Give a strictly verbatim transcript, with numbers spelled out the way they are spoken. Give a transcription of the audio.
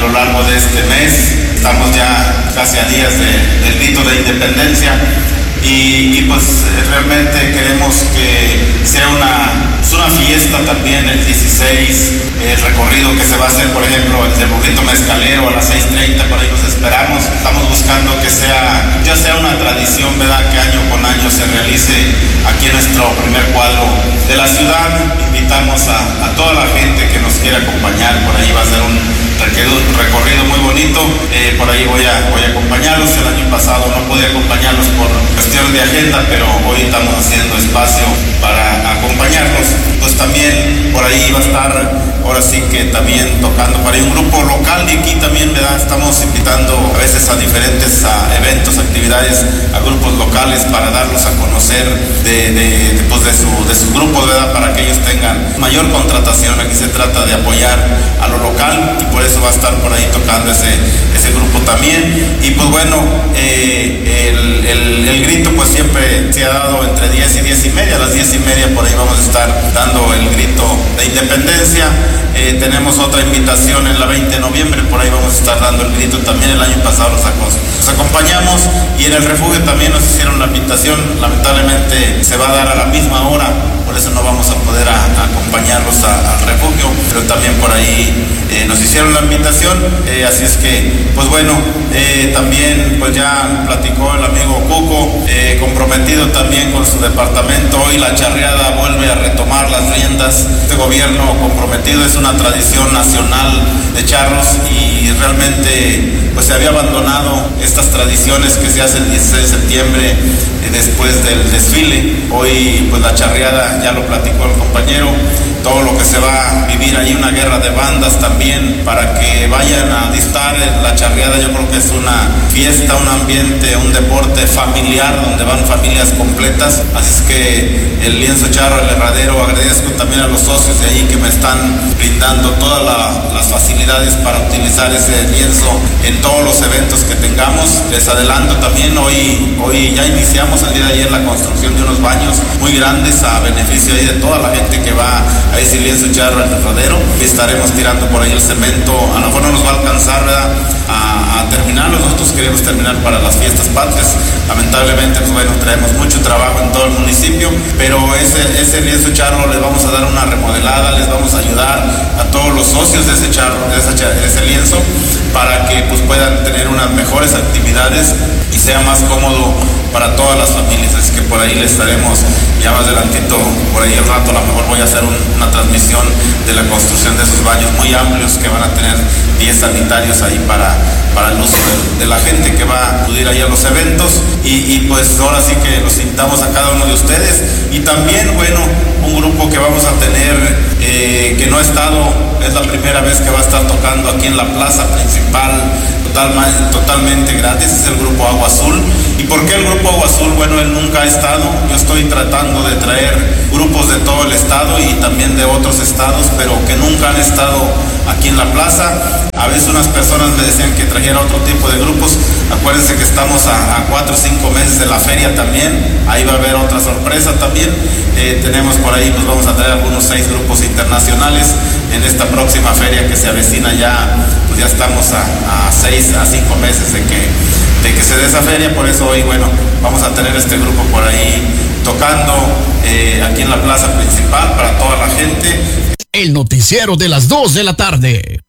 lo largo de este mes. Estamos ya casi a días de, del grito de independencia y, y pues realmente queremos que sea una, es una fiesta también el dieciséis, el recorrido que se va a hacer, por ejemplo, el del burrito mezcalero a las seis treinta, por ahí nos esperamos. Estamos buscando que sea, ya sea una tradición, ¿verdad?, que año con año se realice aquí en nuestro primer cuadro de la ciudad. Invitamos a, a toda la gente que nos quiera acompañar, por ahí va a ser un recorrido muy bonito, eh, por ahí voy a, voy a acompañarlos. El año pasado no pude acompañarlos por cuestiones de agenda, pero hoy estamos haciendo espacio para acompañarlos. Pues también por ahí va a estar, ahora sí que también tocando por ahí un grupo local de aquí también, ¿verdad? Estamos invitando a veces a diferentes a eventos, actividades, a grupos locales para darlos a conocer de, de, de, pues de, su, de sus grupos, ¿verdad? Para que ellos tengan mayor contratación. Aquí se trata de apoyar a lo local y por eso va a estar por ahí tocando ese, ese grupo también. Y pues bueno, eh, el, el, el grito pues siempre se ha dado entre diez y diez y media. A las diez y media por ahí vamos a estar dando el grito de independencia. Eh, tenemos otra invitación en la veinte de noviembre, por ahí vamos a estar dando el grito también. El año pasado los, los acompañamos y en el refugio también nos hicieron la invitación. Lamentablemente se va a dar a la misma hora, por eso no vamos a poder a, a acompañarlos a, al refugio, pero también por ahí eh, nos hicieron la invitación, eh, así es que, pues bueno, eh, también pues ya platicó el amigo Cuco, eh, comprometido también con su departamento. Hoy la charreada vuelve a retomar las riendas. Este gobierno comprometido, es una tradición nacional de charros y realmente pues se había abandonado estas tradiciones que se hacen el dieciséis de septiembre eh, después del desfile. Hoy pues la charreada, ya lo platicó el compañero, todo lo que se va a vivir ahí, una guerra de bandas también, para que vayan a distar la charreada. Yo creo que es una fiesta, un ambiente, un deporte familiar donde van familias completas, así es que el lienzo charro, el herradero, agradezco también a los socios de ahí que me están brindando todas la, las facilidades para utilizar ese lienzo en todos los eventos que tengamos. Les adelanto también, hoy, hoy ya iniciamos el día de ayer la construcción de unos baños muy grandes a beneficio ahí de toda la gente que va a ese lienzo charro al herradero. Estaremos tirando por ahí el cemento, a lo mejor no nos va a alcanzar, ¿verdad?, a, a terminarlo. Nosotros queremos terminar para las fiestas patrias. Lamentablemente, pues bueno, traemos mucho trabajo en todo el municipio, pero ese, ese lienzo charro les vamos a dar una remodelada, les vamos a ayudar a todos los socios de ese charro, de, esa, de ese lienzo, para que pues puedan tener unas mejores actividades y sea más cómodo para todas las familias. Así que por ahí les estaremos ya más adelantito, por ahí al rato a lo mejor voy a hacer un, una transmisión de la construcción de esos baños muy amplios que van a tener diez sanitarios ahí para, para el uso de, de la gente que va a acudir ahí a los eventos. Y, y pues ahora sí que los invitamos a cada uno de ustedes. Y también, bueno, un grupo que vamos a tener eh, que no ha estado, es la primera vez que va a estar tocando aquí en la plaza principal, total, totalmente gratis, es el grupo Agua Azul. ¿Y por qué el grupo Agua Azul? Bueno, él nunca ha estado. Yo estoy tratando de traer grupos de todo el estado y también de otros estados, pero que nunca han estado aquí en la plaza. A veces unas personas me decían que trajera otro tipo de grupos. Acuérdense que estamos a, a cuatro o cinco meses de la feria también. Ahí va a haber otra sorpresa también. Eh, tenemos por ahí, pues vamos a traer algunos seis grupos internacionales en esta próxima feria que se avecina ya. Pues ya estamos a, a seis a cinco meses de que, de que se dé esa feria. Por eso hoy, bueno, vamos a tener este grupo por ahí tocando eh, aquí en la plaza principal para toda la gente. El noticiero de las dos de la tarde.